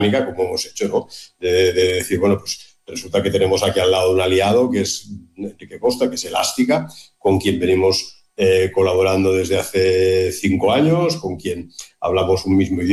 como hemos hecho, ¿no? De decir, bueno, pues resulta que tenemos aquí al lado un aliado que es Enrique Costa, que es Elástica, con quien venimos colaborando desde hace 5 años, con quien hablamos un mismo idioma.